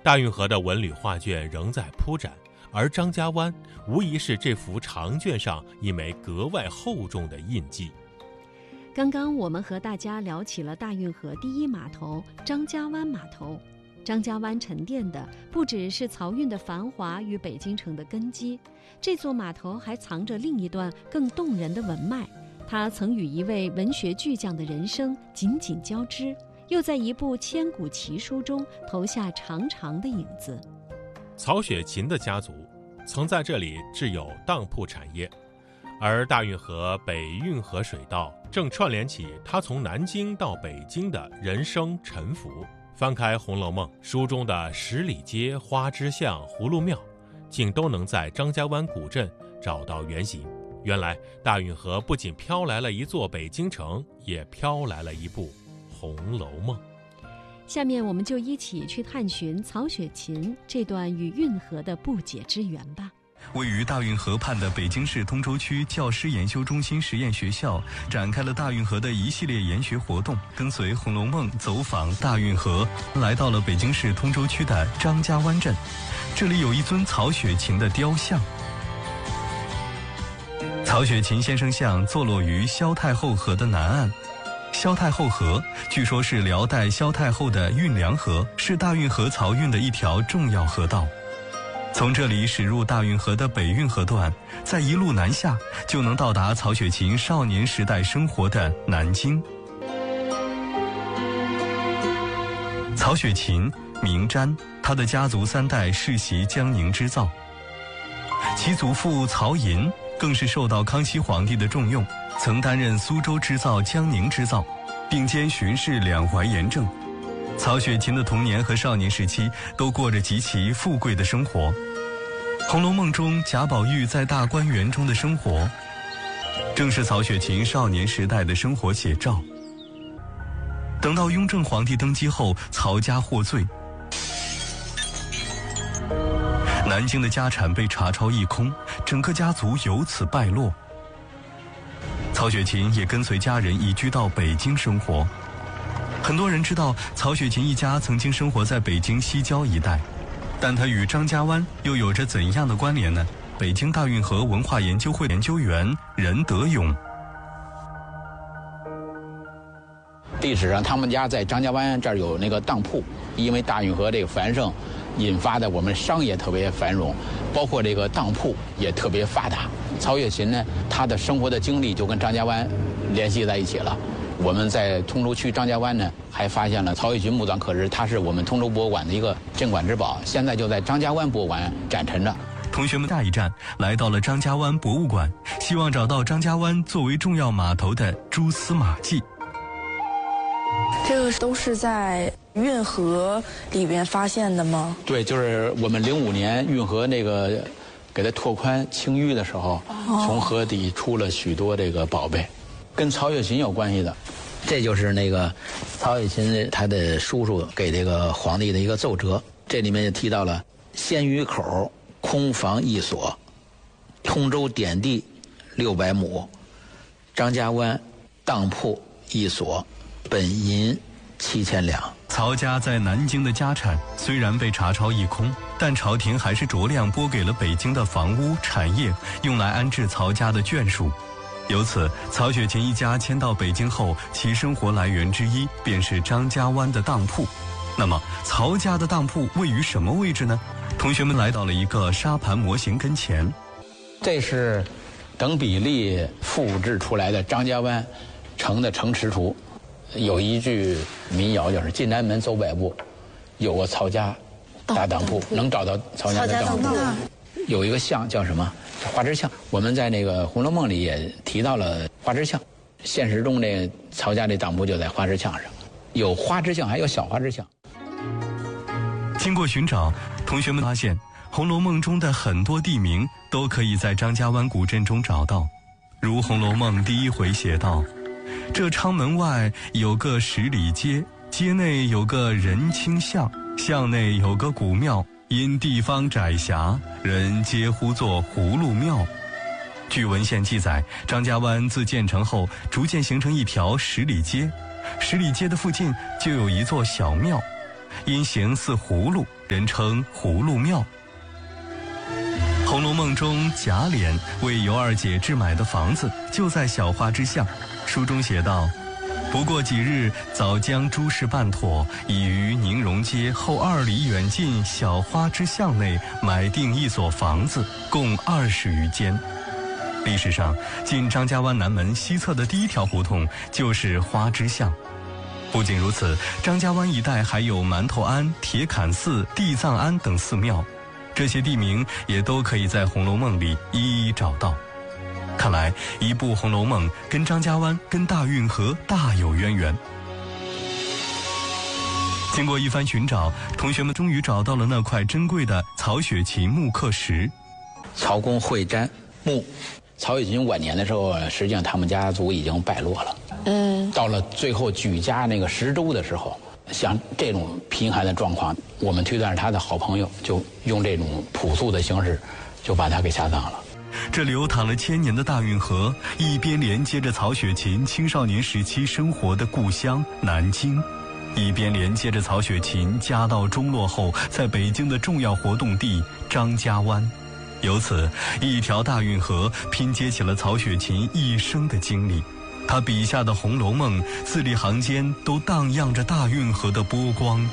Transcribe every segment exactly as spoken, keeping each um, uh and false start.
大运河的文旅画卷仍在铺展，而张家湾无疑是这幅长卷上一枚格外厚重的印记。 刚刚我们和大家聊起了大运河第一码头张家湾码头。张家湾沉淀的不只是漕运的繁华与北京城的根基，这座码头还藏着另一段更动人的文脉。它曾与一位文学巨匠的人生紧紧交织，又在一部千古奇书中投下长长的影子。 曹雪芹的家族曾在这里置有当铺产业，而大运河北运河水道正串联起他从南京到北京的人生沉浮。翻开《红楼梦》书中的十里街、花枝巷、葫芦庙，竟都能在张家湾古镇找到原型。原来大运河不仅飘来了一座北京城，也飘来了一部《红楼梦》。 下面我们就一起去探寻曹雪芹这段与运河的不解之缘吧。 位于大运河畔的北京市通州区教师研修中心实验学校展开了大运河的一系列研学活动，跟随《红楼梦》走访大运河，来到了北京市通州区的张家湾镇。这里有一尊曹雪芹的雕像。曹雪芹先生像坐落于萧太后河的南岸。萧太后河据说是辽代萧太后的运粮河，是大运河漕运的一条重要河道。从这里驶入大运河的北运河段，再一路南下，就能到达曹雪芹少年时代生活的南京。曹雪芹名瞻，他的家族三代世袭江宁织造，其祖父曹寅更是受到康熙皇帝的重用，曾担任苏州织造、江宁织造，并兼巡视两淮盐政。曹雪芹的童年和少年时期都过着极其富贵的生活。《红楼梦》中贾宝玉在大观园中的生活，正是曹雪芹少年时代的生活写照。等到雍正皇帝登基后，曹家获罪，南京的家产被查抄一空，整个家族由此败落。曹雪芹也跟随家人移居到北京生活。很多人知道曹雪芹一家曾经生活在北京西郊一带，但他与张家湾又有着怎样的关联呢？北京大运河文化研究会研究员任德勇。 历史上他们家在张家湾这儿有那个当铺，因为大运河这个繁盛引发的我们商业特别繁荣，包括这个当铺也特别发达。曹雪芹呢，他的生活的经历就跟张家湾联系在一起了。我们在通州区张家湾呢，还发现了曹雪芹墓葬刻石，它是我们通州博物馆的一个镇馆之宝，现在就在张家湾博物馆展陈着。 同学们下一站来到了张家湾博物馆，希望找到张家湾作为重要码头的蛛丝马迹。 这个都是在运河里边发现的吗？ 对，就是我们零五年运河那个给它拓宽清淤的时候，哦、从河底出了许多这个宝贝，跟曹雪芹有关系的。这就是那个曹雪芹他的叔叔给这个皇帝的一个奏折，这里面就提到了鲜鱼口空房一所，通州典地六百亩，张家湾当铺一所，本银七千两。 曹家在南京的家产虽然被查抄一空，但朝廷还是酌量拨给了北京的房屋产业，用来安置曹家的眷属。由此，曹雪芹一家迁到北京后，其生活来源之一便是张家湾的当铺。那么，曹家的当铺位于什么位置呢？同学们来到了一个沙盘模型跟前， 这是等比例复制出来的张家湾城的城池图。有一句民谣就是“进南门走百步，有个曹家大当铺”，能找到曹家的当铺。有一个巷叫什么？花枝巷。我们在那个《红楼梦》里也提到了花枝巷，现实中这曹家这当铺就在花枝巷上，有花枝巷，还有小花枝巷。 经过寻找，同学们发现《红楼梦》中的很多地名都可以在张家湾古镇中找到，如《红楼梦》第一回写道：“这昌门外有个十里街，街内有个人清巷，巷内有个古庙，因地方窄狭，人皆呼作葫芦庙。”据文献记载，张家湾自建成后逐渐形成一条十里街，十里街的附近就有一座小庙， 因形似葫芦，人称葫芦庙。《红楼梦》中贾琏为尤二姐置买的房子就在小花之巷，书中写道：不过几日，早将诸事办妥，已于宁荣街后二里远近小花之巷内买定一所房子，共二十余间。历史上，进张家湾南门西侧的第一条胡同就是花之巷。不仅如此，张家湾一带还有馒头庵、铁槛寺、地藏庵等寺庙，这些地名也都可以在《红楼梦》里一一找到。看来一部《红楼梦》跟张家湾、跟大运河大有渊源。经过一番寻找，同学们终于找到了那块珍贵的曹雪芹木刻石。 曹公会占墓，曹雪芹晚年的时候，实际上他们家族已经败落了。嗯，到了最后举家那个十州的时候，像这种贫寒的状况，我们推断是他的好朋友就用这种朴素的形式，就把他给下葬了。 这流淌了千年的大运河，一边连接着曹雪芹青少年时期生活的故乡南京，一边连接着曹雪芹家道中落后在北京的重要活动地张家湾。由此，一条大运河拼接起了曹雪芹一生的经历。他笔下的《红楼梦》字里行间都荡漾着大运河的波光。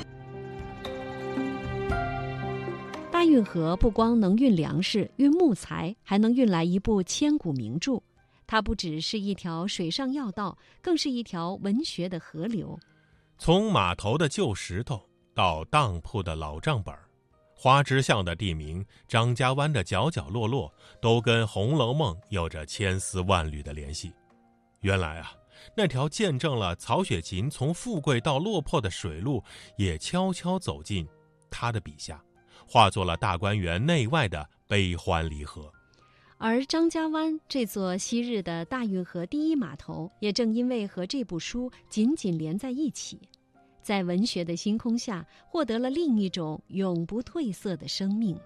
大运河不光能运粮食、运木材，还能运来一部千古名著。它不只是一条水上要道，更是一条文学的河流。 从码头的旧石头到当铺的老账本，花之巷的地名、张家湾的角角落落，都跟《红楼梦》有着千丝万缕的联系。原来啊，那条见证了曹雪芹从富贵到落魄的水路，也悄悄走进他的笔下，化作了大观园内外的悲欢离合。 而张家湾这座昔日的大运河第一码头，也正因为和这部书紧紧连在一起，在文学的星空下，获得了另一种永不褪色的生命。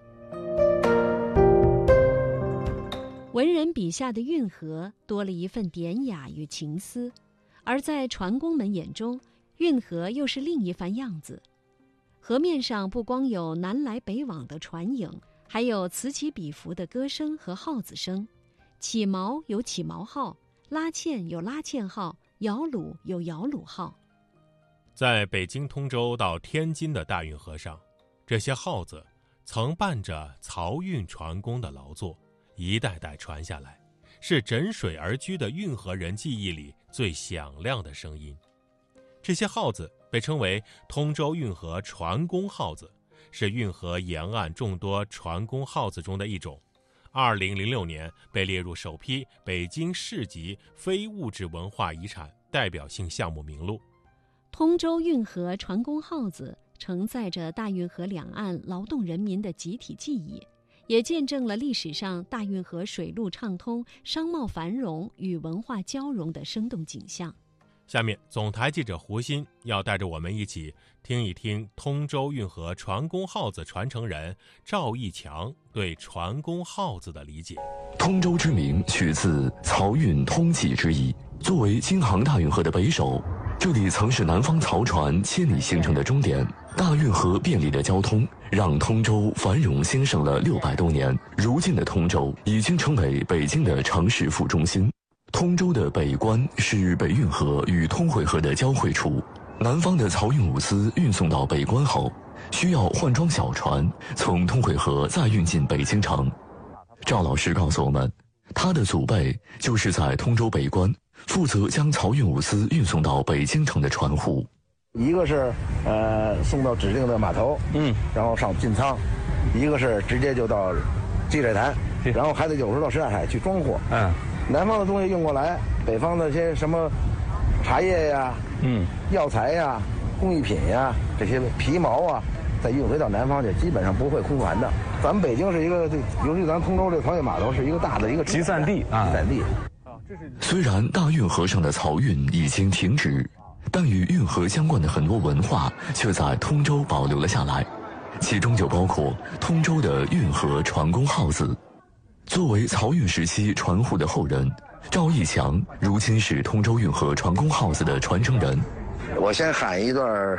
文人笔下的运河多了一份典雅与情思，而在船工们眼中，运河又是另一番样子。河面上不光有南来北往的船影，还有此起彼伏的歌声和号子声。起锚有起锚号，拉纤有拉纤号，摇橹有摇橹号。 在北京通州到天津的大运河上，这些号子曾伴着漕运船工的劳作，一代代传下来，是枕水而居的运河人记忆里最响亮的声音。这些号子被称为通州运河船工号子，是运河沿岸众多船工号子中的一种。二零零六年被列入首批北京市级非物质文化遗产代表性项目名录。 通州运河船工号子承载着大运河两岸劳动人民的集体记忆，也见证了历史上大运河水路畅通、商贸繁荣与文化交融的生动景象。 下面，总台记者胡鑫要带着我们一起听一听通州运河船工号子传承人赵义强对船工号子的理解。 通州之名取自漕运通济之意，作为京杭大运河的北首，这里曾是南方漕船千里行程的终点。大运河便利的交通让通州繁荣兴盛了六百多年。如今的通州已经成为北京的城市副中心。通州的北关是北运河与通惠河的交汇处，南方的漕运物资运送到北关后，需要换装小船从通惠河再运进北京城。赵老师告诉我们，他的祖辈就是在通州北关负责将漕运物资运送到北京城的船户。 一个是呃送到指定的码头，嗯，然后上进仓；一个是直接就到积水潭，然后还得有时候到什刹海去装货。嗯，南方的东西运过来，北方的些什么茶叶呀、嗯、药材呀、工艺品呀、这些皮毛啊，再运回到南方去，基本上不会空船的。咱们北京是一个，尤其咱通州这个漕运码头是一个大的一个集散地啊， 集散地。 虽然大运河上的漕运已经停止，但与运河相关的很多文化却在通州保留了下来，其中就包括通州的运河船工号子。作为漕运时期船户的后人，赵义强如今是通州运河船工号子的传承人。 我先喊一段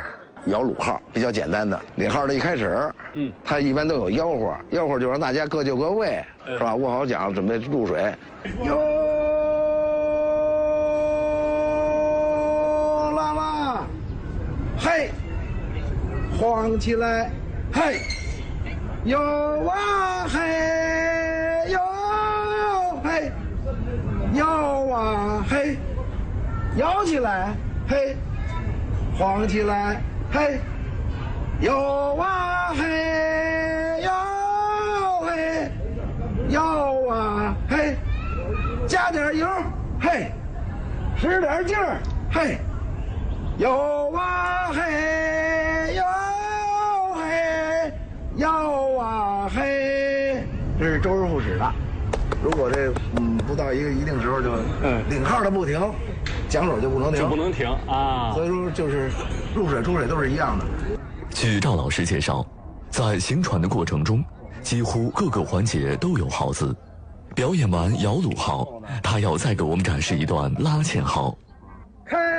摇橹号，比较简单的。领号的一开始，嗯，他一般都有吆喝，吆喝就让大家各就各位，是吧？握好桨，准备入水。哟，拉拉，嘿，晃起来，嘿，哟啊嘿，哟嘿，摇啊嘿，摇起来，嘿。晃起来，嘿，摇啊嘿，摇嘿，摇啊嘿，加点油，嘿，使点劲儿，嘿，摇啊嘿，摇嘿，摇啊嘿，这是周而复始的。如果这嗯不到一个一定时候就嗯领号的不停。桨手就不能停， 就不能停啊！ 所以说，就是入水出水都是一样的。 据赵老师介绍，在行船的过程中，几乎各个环节都有号子。表演完摇橹号，他要再给我们展示一段拉纤号。